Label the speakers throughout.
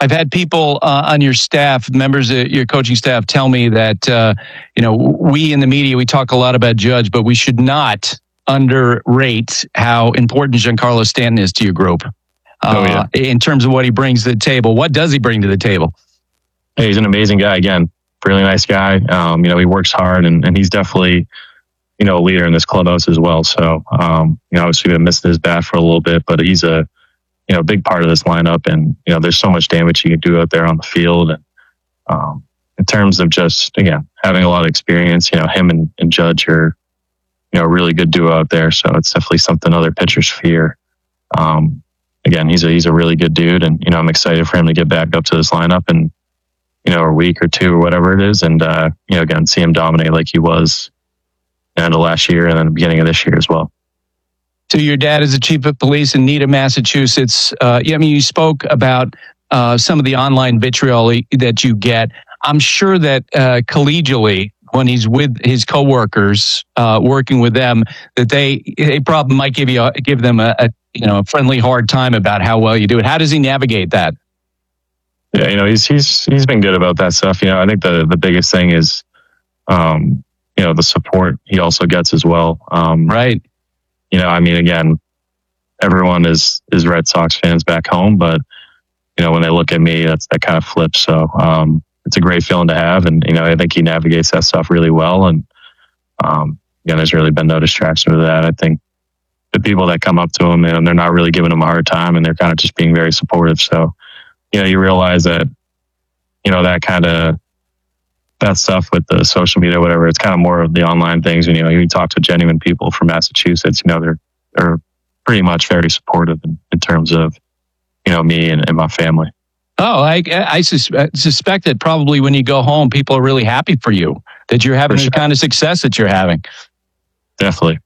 Speaker 1: I've had people on your staff, members of your coaching staff, tell me that we in the media, we talk a lot about Judge, but we should not underrate how important Giancarlo Stanton is to your group in terms of what he brings to the table. What does he bring to the table?
Speaker 2: Hey, he's an amazing guy. Again, really nice guy. He works hard, and he's definitely a leader in this clubhouse as well. So obviously we've been missing his bat for a little bit, but he's a big part of this lineup, and there's so much damage he can do out there on the field. And in terms of just having a lot of experience, him and Judge are a really good duo out there. So it's definitely something other pitchers fear. Again, he's a really good dude, and I'm excited for him to get back up to this lineup and a week or two or whatever it is, and again see him dominate like he was end of last year and then the beginning of this year as well.
Speaker 1: So your dad is the chief of police in Needham, Massachusetts. You spoke about some of the online vitriol that you get. I'm sure that collegially, when he's with his coworkers, working with them, that they probably might give them a friendly hard time about how well you do it. How does he navigate that?
Speaker 2: Yeah, he's been good about that stuff. I think the biggest thing is, the support he also gets as well.
Speaker 1: Right.
Speaker 2: Again, everyone is Red Sox fans back home, but when they look at me, that kind of flips. So it's a great feeling to have, and I think he navigates that stuff really well. And there's really been no distraction with that. I think the people that come up to him, and they're not really giving him a hard time, and they're kind of just being very supportive. So you realize that that stuff with the social media, whatever, it's kind of more of the online things. And, you talk to genuine people from Massachusetts, they're pretty much very supportive in terms of, me and my family.
Speaker 1: Oh, I suspect that probably when you go home, people are really happy for you, that you're having the kind of success that you're having.
Speaker 2: Definitely.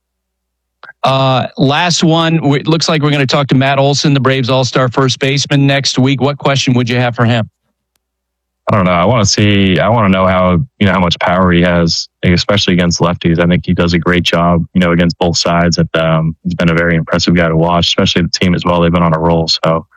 Speaker 1: Last one, it looks like we're going to talk to Matt Olson, the Braves All-Star first baseman, next week. What question would you have for him?
Speaker 2: I don't know. I want to know how much power he has, especially against lefties. I think he does a great job, against both sides. He's been a very impressive guy to watch, especially the team as well. They've been on a roll. So,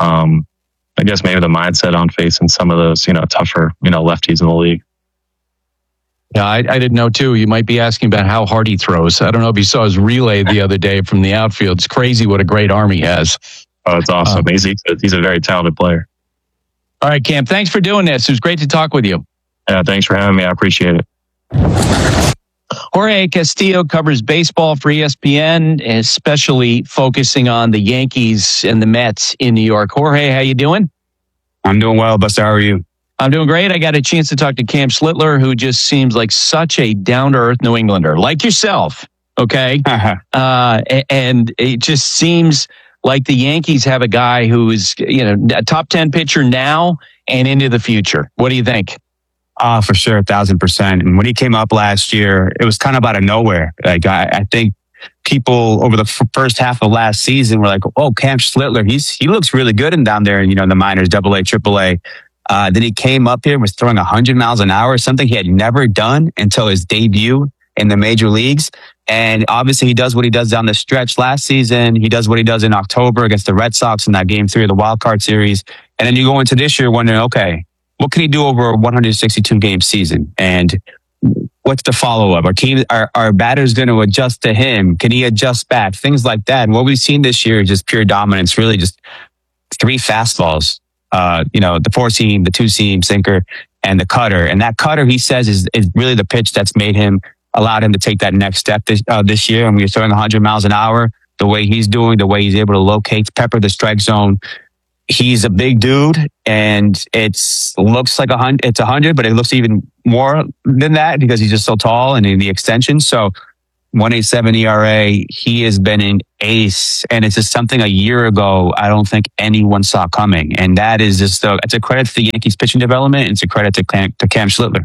Speaker 2: I guess maybe the mindset on facing some of those, tougher, lefties in the league.
Speaker 1: Yeah, I didn't know too. You might be asking about how hard he throws. I don't know if you saw his relay the other day from the outfield. It's crazy what a great arm he has.
Speaker 2: Oh, it's awesome. He's a very talented player.
Speaker 1: All right, Cam, thanks for doing this. It was great to talk with you.
Speaker 2: Yeah, thanks for having me. I appreciate it.
Speaker 1: Jorge Castillo covers baseball for ESPN, especially focusing on the Yankees and the Mets in New York. Jorge, how you doing?
Speaker 3: I'm doing well, Buster. How are you?
Speaker 1: I'm doing great. I got a chance to talk to Cam Schlittler, who just seems like such a down-to-earth New Englander, like yourself, okay? And it just seems like the Yankees have a guy who is, a top 10 pitcher now and into the future. What do you think?
Speaker 3: For sure, 1,000%. And when he came up last year, it was kind of out of nowhere. Like I think people over the first half of last season were like, "Oh, Cam Schlittler, he looks really good and down there in the minors, AA, AAA." Then he came up here, was throwing 100 miles an hour, something he had never done until his debut in the major leagues. And obviously he does what he does down the stretch last season. He does what he does in October against the Red Sox in that game 3 of the wild card series. And then you go into this year wondering, okay, what can he do over a 162 game season? And what's the follow up? Our batters going to adjust to him? Can he adjust back? Things like that. And what we've seen this year is just pure dominance, really just 3 fastballs. The 4-seam, the 2-seam sinker, and the cutter. And that cutter, he says, is really the pitch that's allowed him to take that next step this year. And when you're throwing 100 miles an hour, the way he's doing, the way he's able to locate, pepper the strike zone. He's a big dude, and looks like 100. It's 100, but it looks even more than that because he's just so tall and in the extension. So 1.87 ERA, he has been an ace, and it's just something a year ago I don't think anyone saw coming. And that is just it's a credit to the Yankees pitching development, and it's a credit to Cam Schlittler.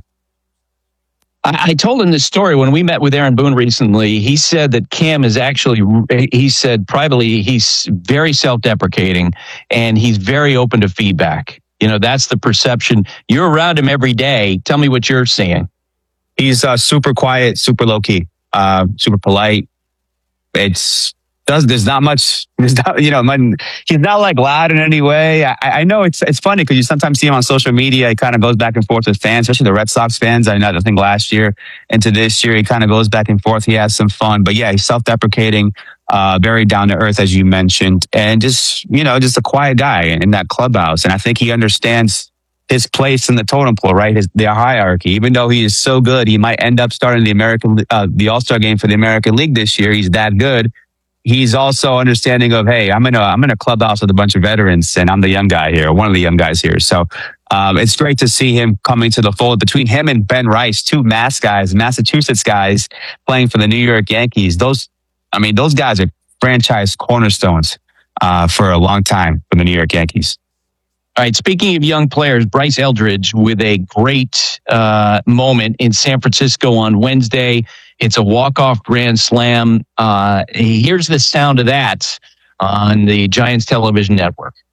Speaker 1: I told him this story when we met with Aaron Boone recently. He said that Cam is he said privately, he's very self-deprecating and he's very open to feedback. That's the perception. You're around him every day. Tell me what you're seeing.
Speaker 3: He's super quiet, super low-key, super polite. It's There's not much, he's not like loud in any way. I know it's funny because you sometimes see him on social media. He kind of goes back and forth with fans, especially the Red Sox fans. I think last year into this year, he kind of goes back and forth. He has some fun, but yeah, he's self-deprecating, very down to earth, as you mentioned, and just a quiet guy in that clubhouse. And I think he understands his place in the totem pole, right? The hierarchy. Even though he is so good, he might end up starting the All-Star game for the American League this year. He's that good. He's also understanding of, hey, I'm in a clubhouse with a bunch of veterans, and I'm the young guy here, one of the young guys here. So it's great to see him coming to the fold. Between him and Ben Rice, two Massachusetts guys playing for the New York Yankees. Those guys are franchise cornerstones for a long time for the New York Yankees.
Speaker 1: All right. Speaking of young players, Bryce Eldridge with a great moment in San Francisco on Wednesday. It's a walk-off grand slam. Here's the sound of that on the Giants television network.